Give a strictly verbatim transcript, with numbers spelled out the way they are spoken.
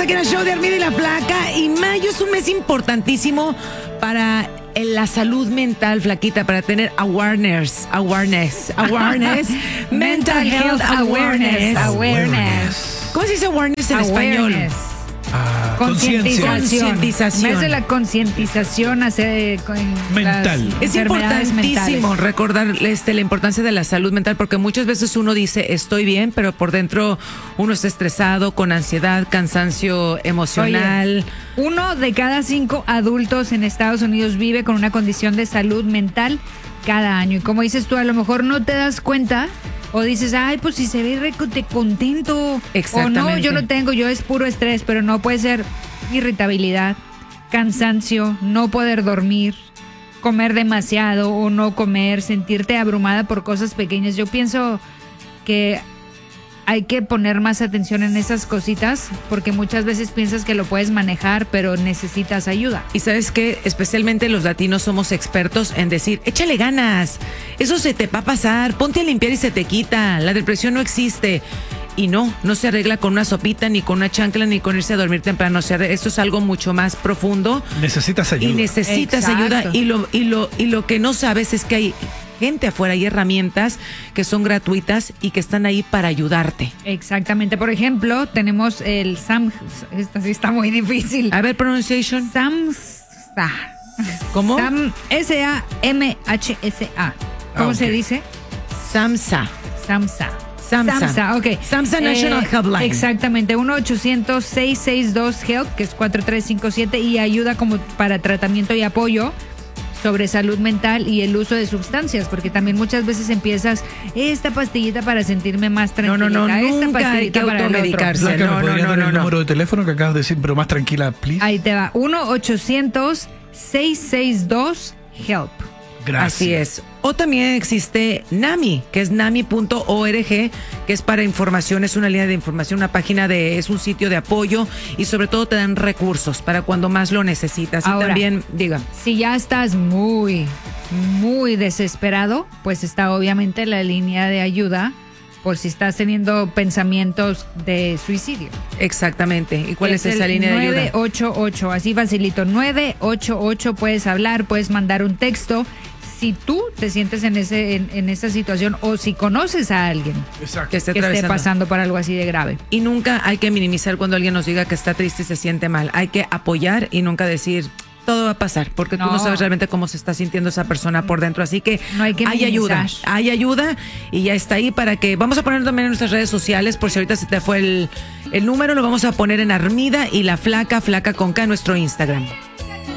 aquí en el show de Armida y la Flaca. Y mayo es un mes importantísimo para la salud mental, Flaquita, para tener awareness, awareness, awareness, mental health awareness. Awareness. ¿Cómo se dice awareness en español? Ah, Concientización. Concientización. Me hace la concientización hacer con Mental. las Es enfermedades importantísimo mentales. recordar este, la importancia de la salud mental, porque muchas veces uno dice estoy bien, pero por dentro uno está estresado, con ansiedad, cansancio emocional. Oye, uno de cada cinco adultos en Estados Unidos vive con una condición de salud mental cada año. Y como dices tú, a lo mejor no te das cuenta. O dices, ay, pues si se ve rico, te contento. Exactamente. O no, yo no tengo, yo es puro estrés, pero no puede ser irritabilidad, cansancio, no poder dormir, comer demasiado o no comer, sentirte abrumada por cosas pequeñas. Yo pienso que hay que poner más atención en esas cositas porque muchas veces piensas que lo puedes manejar, pero necesitas ayuda. Y sabes que especialmente los latinos somos expertos en decir, échale ganas, eso se te va a pasar, ponte a limpiar y se te quita, la depresión no existe. Y no, no se arregla con una sopita, ni con una chancla, ni con irse a dormir temprano. O sea, esto es algo mucho más profundo. Necesitas ayuda. Y necesitas Exacto. ayuda. Y lo, y lo, y lo que no sabes es que hay gente afuera, hay herramientas que son gratuitas y que están ahí para ayudarte. Exactamente. Por ejemplo, tenemos el Sam... Esta sí está muy difícil. A ver, pronunciation. Samsa. ¿Cómo? Sam, S A M H S A. ¿Cómo Ah, ok. se dice? Samsa. Samsa. Samsa. Samsa, ok. Samsa National Helpline. Exactamente, uno ochocientos, seiscientos sesenta y dos HELP, que es cuatro tres cinco siete, y ayuda como para tratamiento y apoyo sobre salud mental y el uso de sustancias, porque también muchas veces empiezas esta pastillita para sentirme más No, tranquila. no, no, esta nunca hay que pastillita para el otro. automedicarse. Blanca, No, ¿me no, podrías no, dar no, el no. número de teléfono que acabas de decir, pero más tranquila, please? Ahí te va, uno ochocientos, seiscientos sesenta y dos HELP. Gracias. Así es. O también existe NAMI, que es nami punto org, que es para información, es una línea de información, una página de, es un sitio de apoyo y sobre todo te dan recursos para cuando más lo necesitas. Ahora, y también, diga. Si ya estás muy, muy desesperado, pues está obviamente la línea de ayuda por si estás teniendo pensamientos de suicidio. Exactamente. ¿Y cuál es, el esa línea de ayuda? nueve ocho ocho, así facilito, nueve ocho ocho, puedes hablar, puedes mandar un texto. Si tú te sientes en ese en, en esa situación o si conoces a alguien Exacto. Que esté que esté atravesando. pasando por algo así de grave. Y nunca hay que minimizar cuando alguien nos diga que está triste y se siente mal. Hay que apoyar y nunca decir todo va a pasar, porque tú No. no sabes realmente cómo se está sintiendo esa persona por dentro. Así que, No hay que hay ayuda, minimizar. hay ayuda y ya está ahí para que, vamos a poner también en nuestras redes sociales, por si ahorita se te fue el, el número, lo vamos a poner en Armida y la Flaca, Flaca con K, nuestro Instagram.